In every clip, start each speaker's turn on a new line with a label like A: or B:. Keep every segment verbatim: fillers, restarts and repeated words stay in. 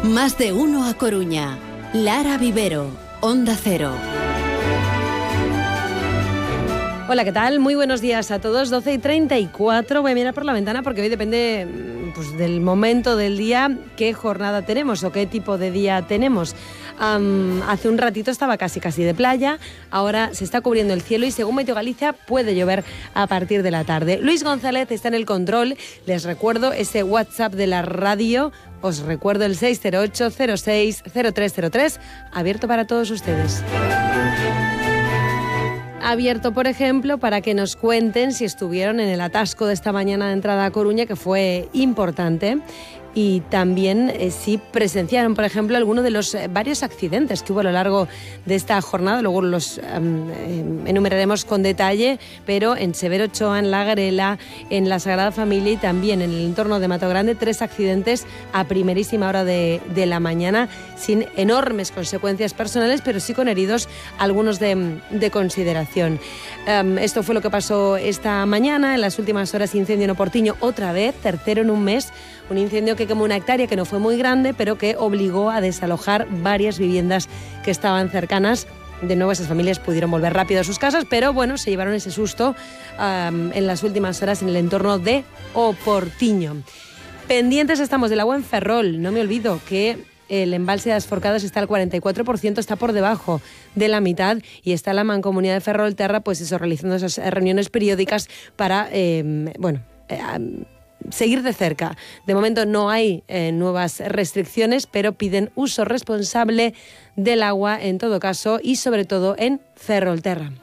A: Más de uno a Coruña. Lara Vivero, Onda Cero.
B: Hola, ¿qué tal? Muy buenos días a todos. doce y treinta y cuatro. Voy a mirar por la ventana porque hoy depende pues, del momento del día qué jornada tenemos o qué tipo de día tenemos. Um, hace un ratito estaba casi casi de playa, ahora se está cubriendo el cielo y según Meteo Galicia puede llover a partir de la tarde. Luis González está en el control. Les recuerdo ese WhatsApp de la radio. Os recuerdo el seis cero ocho cero seis cero tres cero tres, abierto para todos ustedes. Abierto, por ejemplo, para que nos cuenten si estuvieron en el atasco de esta mañana de entrada a Coruña, que fue importante, y también eh, si presenciaron, por ejemplo, alguno de los eh, varios accidentes que hubo a lo largo de esta jornada. Luego los um, eh, enumeraremos con detalle, pero en Severo Ochoa, en La Garela, en la Sagrada Familia y también en el entorno de Mato Grande, tres accidentes a primerísima hora de, de la mañana, sin enormes consecuencias personales, pero sí con heridos, algunos de, de consideración. Um, esto fue lo que pasó esta mañana. En las últimas horas, incendio en Oportiño, otra vez, tercero en un mes, un incendio que quemó una hectárea que no fue muy grande, pero que obligó a desalojar varias viviendas que estaban cercanas. De nuevo, esas familias pudieron volver rápido a sus casas, pero bueno, se llevaron ese susto um, en las últimas horas en el entorno de Oportiño. Pendientes estamos del agua en Ferrol. No me olvido que el embalse de las Forcadas está al cuarenta y cuatro por ciento, está por debajo de la mitad, y está la Mancomunidad de Ferrolterra, pues eso, realizando esas reuniones periódicas para, eh, bueno, eh, seguir de cerca. De momento no hay eh, nuevas restricciones, pero piden uso responsable del agua en todo caso y sobre todo en Ferrolterra.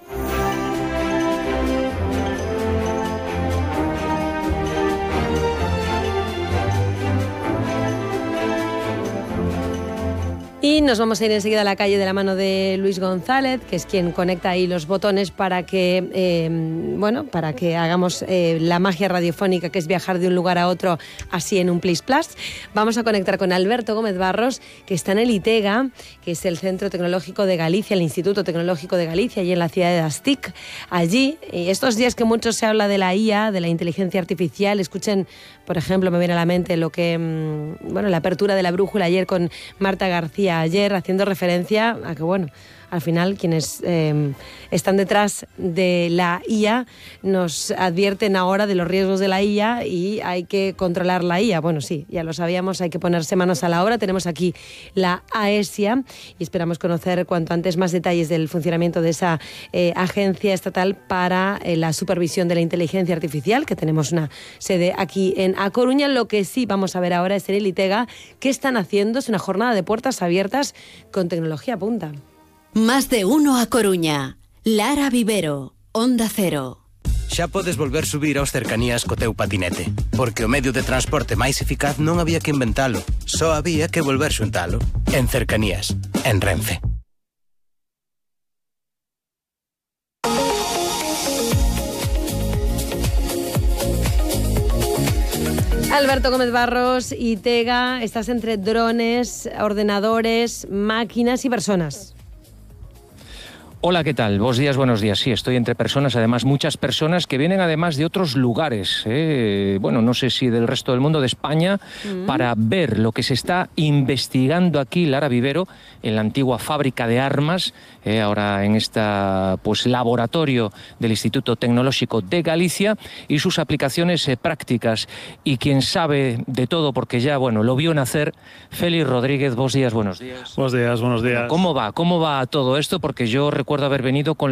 B: Y nos vamos a ir enseguida a la calle de la mano de Luis González, que es quien conecta ahí los botones para que, eh, bueno, para que hagamos eh, la magia radiofónica, que es viajar de un lugar a otro así en un plis plas. Vamos a conectar con Alberto Gómez Barros, que está en el ITEGA, que es el Centro Tecnológico de Galicia, el Instituto Tecnológico de Galicia, allí en la ciudad de Dastic. Allí, y estos días que mucho se habla de la I A, de la inteligencia artificial, escuchen, por ejemplo, me viene a la mente lo que, bueno, la apertura de la brújula ayer con Marta García, ayer, haciendo referencia a que, bueno, al final quienes eh, están detrás de la I A nos advierten ahora de los riesgos de la I A y hay que controlar la I A. Bueno, sí, ya lo sabíamos, hay que ponerse manos a la obra. Tenemos aquí la AESIA y esperamos conocer cuanto antes más detalles del funcionamiento de esa eh, agencia estatal para eh, la supervisión de la inteligencia artificial, que tenemos una sede aquí en A Coruña. Lo que sí vamos a ver ahora es en el ITEGA qué están haciendo. Es una jornada de puertas abiertas con tecnología punta.
A: Más de uno a Coruña. Lara Vivero, Onda Cero.
C: Xa podes volver subir aos cercanías co teu patinete, porque o medio de transporte máis eficaz non había que inventalo, só había que volver xuntalo. En Cercanías, en Renfe.
B: Alberto Gómez Barros, ITEGA, estás entre drones, ordenadores, máquinas y personas.
D: Hola, ¿qué tal? Buenos días, buenos días. Sí, estoy entre personas, además muchas personas que vienen además de otros lugares, ¿eh? Bueno, no sé si del resto del mundo, de España, mm. para ver lo que se está investigando aquí, Lara Vivero, en la antigua fábrica de armas, ¿eh? Ahora en esta pues laboratorio del Instituto Tecnológico de Galicia, y sus aplicaciones eh, prácticas. Y quien sabe de todo, porque ya, bueno, lo vio nacer, Félix Rodríguez. Buenos días, buenos días.
E: Buenos días, buenos días.
D: ¿Cómo va? ¿Cómo va todo esto? Porque yo recuerdo haber venido con